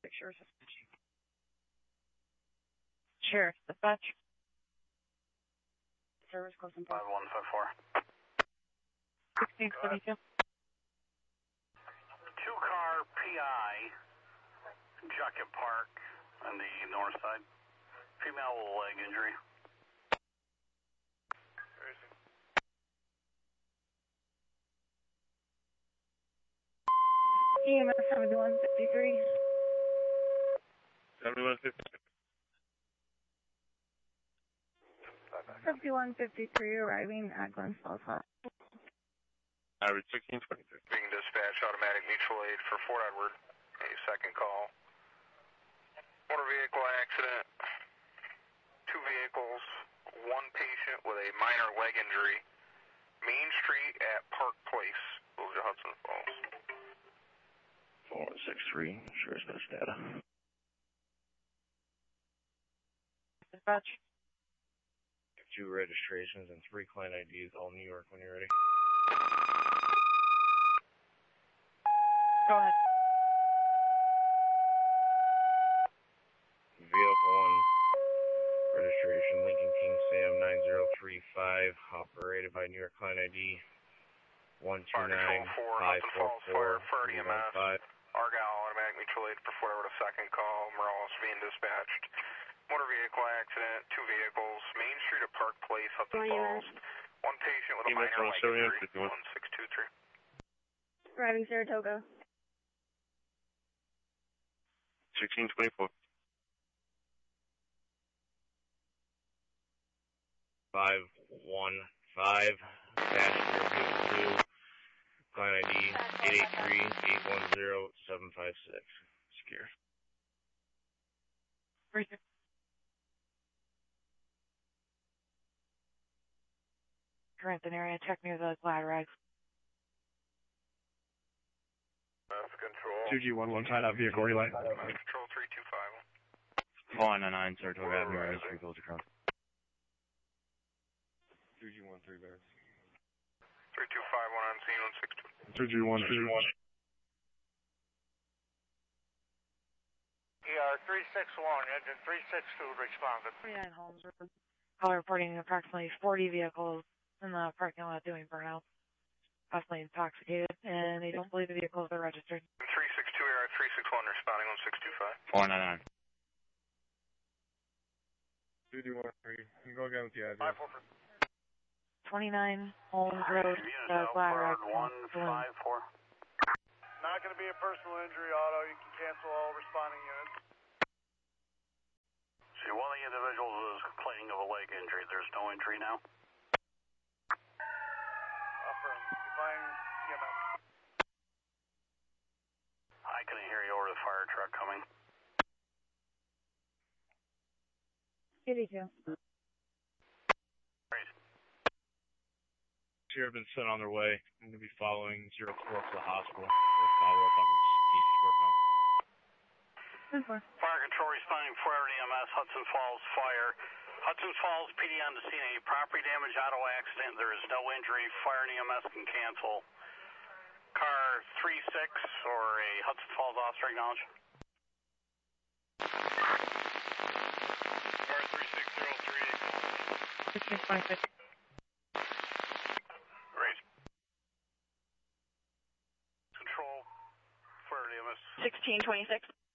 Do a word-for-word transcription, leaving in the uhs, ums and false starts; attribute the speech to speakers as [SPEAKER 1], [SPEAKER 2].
[SPEAKER 1] Sheriff's Sheriff, dispatch. Service close and
[SPEAKER 2] five one five four.
[SPEAKER 1] sixteen twenty-two.
[SPEAKER 2] Two car P I, Jacket Park on the north side. Female with a leg injury.
[SPEAKER 1] E M S seventy-one fifty-three.
[SPEAKER 3] seventy-one fifty-three.
[SPEAKER 1] fifty-one fifty-three arriving at Glens Falls Hospital.
[SPEAKER 3] Average sixteen twenty-three.
[SPEAKER 4] Being dispatched, automatic mutual aid for Fort Edward. A second call. Motor vehicle accident. Two vehicles. One patient with a minor leg injury. Main Street at Park Place, Village of Hudson Falls.
[SPEAKER 3] four one six three, Sheriff's Best data.
[SPEAKER 1] Dispatch.
[SPEAKER 3] Two registrations and three client I Ds, all New York when you're ready.
[SPEAKER 1] Go ahead.
[SPEAKER 3] Vehicle one, registration Lincoln King Sam nine zero three five, operated by New York client I D one two nine five four four three one five.
[SPEAKER 4] Argyle, automatic mutual aid for Fort Edward, a second call. Morales being dispatched. Motor vehicle accident, two vehicles, Main Street at Park Place, Hudson Falls. One patient with a minor leg injury, one six two three.
[SPEAKER 1] Arriving Saratoga.
[SPEAKER 3] sixteen twenty-four. five one five, passenger vehicle two, client I D eight eight three eight one zero seven five six. Secure.
[SPEAKER 1] Research. Trenton area, check near the glad rags.
[SPEAKER 4] That's control.
[SPEAKER 3] two G one one, tied out vehicle relay.
[SPEAKER 4] Control three two five one.
[SPEAKER 3] four nine nine, Saratoga Avenue, Rise, three Village across. two G one three Bears.
[SPEAKER 4] three two five one on scene, one six two.
[SPEAKER 3] two G one three one.
[SPEAKER 4] E R three six one, engine three six two responded.
[SPEAKER 1] twenty-nine Holmes Road. Call reporting approximately forty vehicles in the parking lot doing burnout, possibly intoxicated, and they don't believe the vehicles are registered.
[SPEAKER 4] three six two, E R three six one responding, one six two five.
[SPEAKER 3] four nine nine. two G one three, you can go again with the address.
[SPEAKER 1] twenty-nine Holmes Road, the glad rags.
[SPEAKER 2] one five four.
[SPEAKER 4] Not going to be a personal injury auto. You can cancel all responding units.
[SPEAKER 2] See, one of the individuals is complaining of a leg injury. There's no injury now.
[SPEAKER 4] Affirm. Define E M S.
[SPEAKER 2] I couldn't hear you over the fire truck coming.
[SPEAKER 1] eighty-two.
[SPEAKER 2] Great.
[SPEAKER 3] Here have been sent on their way. I'm going to be following zero four to the hospital. We'll follow up on this east work now.
[SPEAKER 2] Fire control responding for E M S, Hudson Falls Fire. Hudson Falls P D on the scene, a property damage auto accident. There is no injury. Fire and E M S can cancel. Car three six or a Hudson Falls officer acknowledge.
[SPEAKER 4] Car three six zero three.
[SPEAKER 1] sixteen twenty-six.
[SPEAKER 2] Great. Control, Fire and E M S.
[SPEAKER 1] sixteen twenty-six.